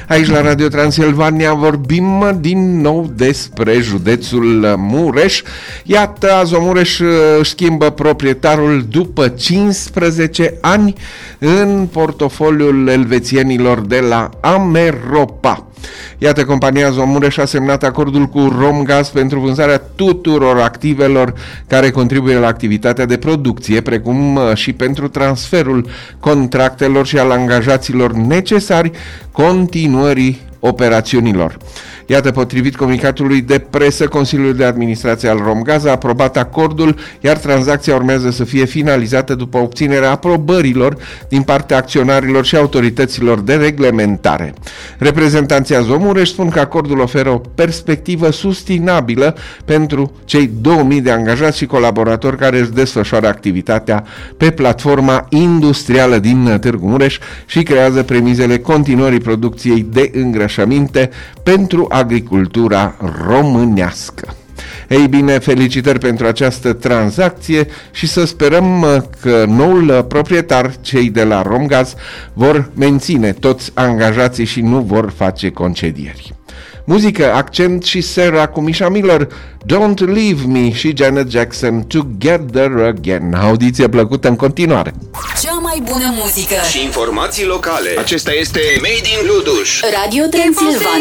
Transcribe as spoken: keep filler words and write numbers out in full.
Aici la Radio Transilvania vorbim din nou despre județul Mureș. Iată, azi Mureș își schimbă proprietarul după cincisprezece ani în portofoliul elvețienilor de la Ameropa. Iată, compania Azomureș a semnat acordul cu Romgaz pentru vânzarea tuturor activelor care contribuie la activitatea de producție, precum și pentru transferul contractelor și al angajaților necesari continuării operațiunilor. Iată, potrivit comunicatului de presă, Consiliul de Administrație al Romgaz a aprobat acordul, iar tranzacția urmează să fie finalizată după obținerea aprobărilor din partea acționarilor și autorităților de reglementare. Reprezentanții Azomureș spun că acordul oferă o perspectivă sustenabilă pentru cei două mii de angajați și colaboratori care își desfășoară activitatea pe platforma industrială din Târgu Mureș și creează premizele continuării producției de îngrășăminte pentru agricultura românească. Ei bine, felicitări pentru această tranzacție și să sperăm că noul proprietar, cei de la Romgaz, vor menține toți angajații și nu vor face concedieri. Muzică, accent și Sarah cu Misha Miller, Don't Leave Me și Janet Jackson, Together Again. Audiție plăcută în continuare. Cea mai bună muzică și informații locale. Acesta este Made in Luduș. Radio Transilvania.